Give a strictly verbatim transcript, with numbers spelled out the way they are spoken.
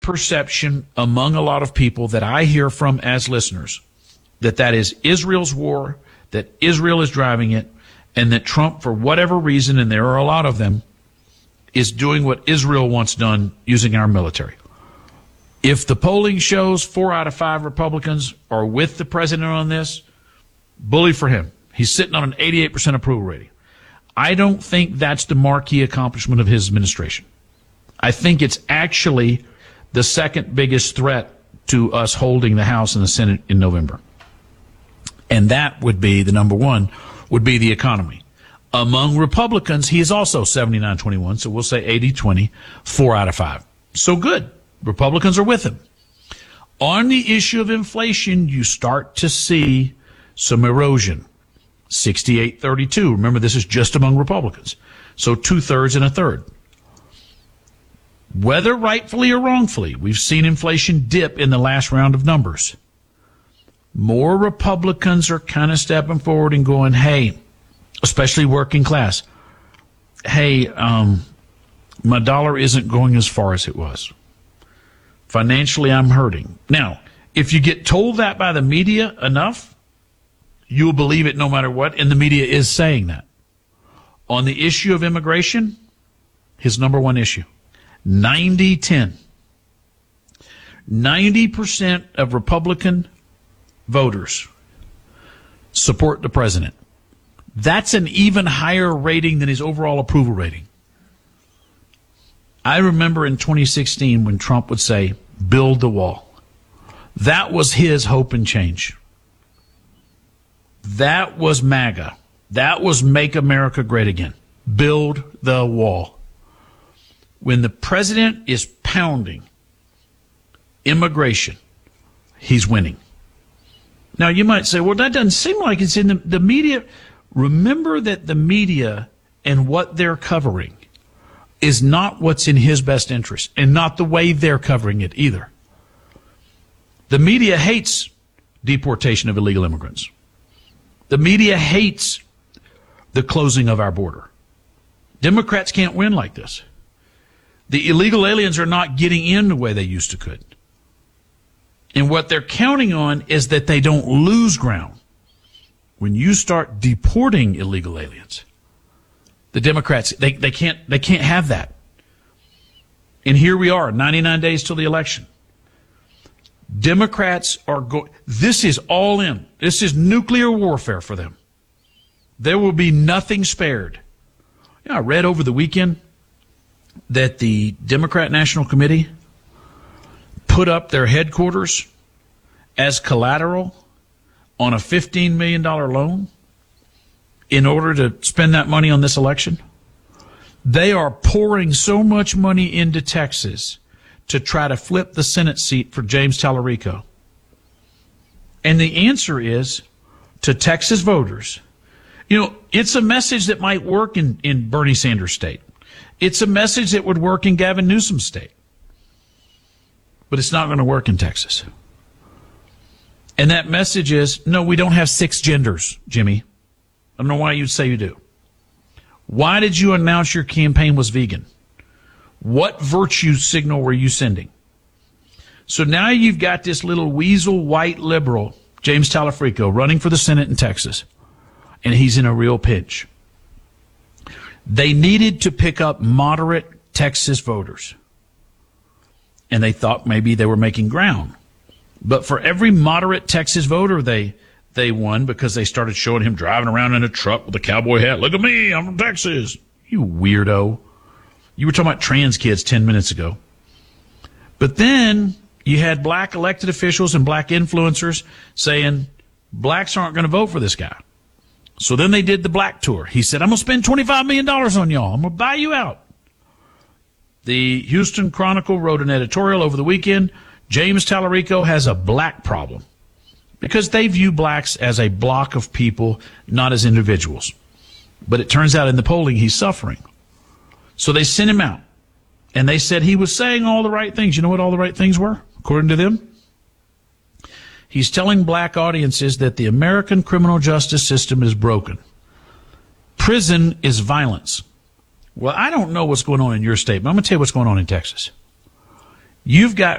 perception among a lot of people that I hear from as listeners that that is Israel's war, that Israel is driving it, and that Trump, for whatever reason, and there are a lot of them, is doing what Israel wants done using our military. If the polling shows four out of five Republicans are with the president on this, bully for him. He's sitting on an eighty-eight percent approval rating. I don't think that's the marquee accomplishment of his administration. I think it's actually the second biggest threat to us holding the House and the Senate in November. And that would be, the number one, would be the economy. Among Republicans, he is also seventy-nine twenty-one, so we'll say eighty twenty, four out of five. So good. Republicans are with him. On the issue of inflation, you start to see some erosion. sixty-eight thirty-two. Remember, this is just among Republicans. So two-thirds and a third. Whether rightfully or wrongfully, we've seen inflation dip in the last round of numbers. More Republicans are kind of stepping forward and going, hey, especially working class, hey, um, my dollar isn't going as far as it was. Financially, I'm hurting. Now, if you get told that by the media enough, you'll believe it no matter what, and the media is saying that. On the issue of immigration, his number one issue, ninety ten. ninety percent of Republican voters support the president. That's an even higher rating than his overall approval rating. I remember in twenty sixteen when Trump would say, build the wall. That was his hope and change. That was MAGA. That was make America great again. Build the wall. When the president is pounding immigration, he's winning. Now, you might say, well, that doesn't seem like it's in the, the media. Remember that the media and what they're covering is not what's in his best interest, and not the way they're covering it either. The media hates deportation of illegal immigrants. The media hates the closing of our border. Democrats can't win like this. The illegal aliens are not getting in the way they used to could. And what they're counting on is that they don't lose ground. When you start deporting illegal aliens, the Democrats, they, they can't they can't have that. And here we are, ninety-nine days till the election. Democrats are going, this is all in. This is nuclear warfare for them. There will be nothing spared. You know, I read over the weekend that the Democrat National Committee put up their headquarters as collateral on a fifteen million dollars loan in order to spend that money on this election. They are pouring so much money into Texas to try to flip the Senate seat for James Tallarico. And the answer is, to Texas voters, you know, it's a message that might work in, in Bernie Sanders' state. It's a message that would work in Gavin Newsom's state. But it's not going to work in Texas. And that message is, no, we don't have six genders, Jimmy. I don't know why you'd say you do. Why did you announce your campaign was vegan? What virtue signal were you sending? So now you've got this little weasel white liberal, James Tallarico, running for the Senate in Texas, and he's in a real pinch. They needed to pick up moderate Texas voters, and they thought maybe they were making ground. But for every moderate Texas voter they they won, because they started showing him driving around in a truck with a cowboy hat. Look at me, I'm from Texas. You weirdo. You were talking about trans kids ten minutes ago. But then you had black elected officials and black influencers saying blacks aren't going to vote for this guy. So then they did the black tour. He said, I'm going to spend twenty-five million dollars on y'all. I'm going to buy you out. The Houston Chronicle wrote an editorial over the weekend. James Tallarico has a black problem because they view blacks as a block of people, not as individuals. But it turns out in the polling he's suffering. So they sent him out, and they said he was saying all the right things. You know what all the right things were, according to them? He's telling black audiences that the American criminal justice system is broken. Prison is violence. Well, I don't know what's going on in your state, but I'm going to tell you what's going on in Texas. You've got